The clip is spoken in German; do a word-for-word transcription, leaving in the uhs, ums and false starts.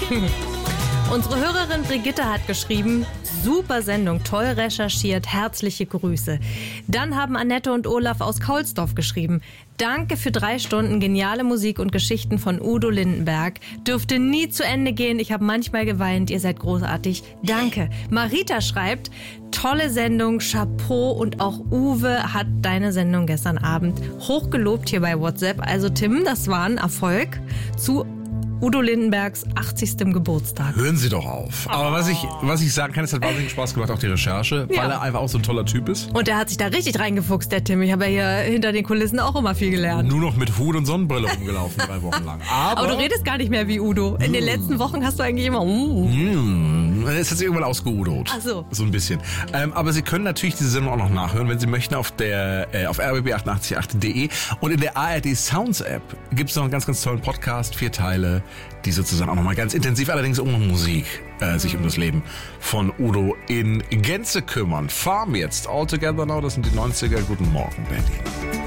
Unsere Hörerin Brigitte hat geschrieben, super Sendung, toll recherchiert, herzliche Grüße. Dann haben Annette und Olaf aus Kaulsdorf geschrieben, danke für drei Stunden geniale Musik und Geschichten von Udo Lindenberg. Dürfte nie zu Ende gehen, ich habe manchmal geweint, ihr seid großartig. Danke. Marita schreibt, tolle Sendung, Chapeau und auch Uwe hat deine Sendung gestern Abend hochgelobt hier bei WhatsApp. Also Tim, das war ein Erfolg zu Udo Lindenbergs achtzigsten Geburtstag. Hören Sie doch auf. Aber was ich, was ich sagen kann, es hat wahnsinnig Spaß gemacht, auch die Recherche, Ja. weil er einfach auch so ein toller Typ ist. Und der hat sich da richtig reingefuchst, der Tim. Ich habe ja hier hinter den Kulissen auch immer viel gelernt. Nur noch mit Hut und Sonnenbrille rumgelaufen, drei Wochen lang. Aber, Aber du redest gar nicht mehr wie Udo. In den letzten Wochen hast du eigentlich immer... Uh. Mmh, es hat sich irgendwann ausgeudert. Ach so. So ein bisschen. Ähm, aber Sie können natürlich diese Sendung auch noch nachhören, wenn Sie möchten, auf der äh, auf r b b achtundachtzig Punkt acht punkt de. Und in der A R D Sounds App gibt es noch einen ganz, ganz tollen Podcast, vier Teile, die sozusagen auch nochmal ganz intensiv, allerdings ohne Musik, äh, sich um das Leben von Udo in Gänze kümmern. Farm jetzt, All Together Now, das sind die neunziger. Guten Morgen, Berlin.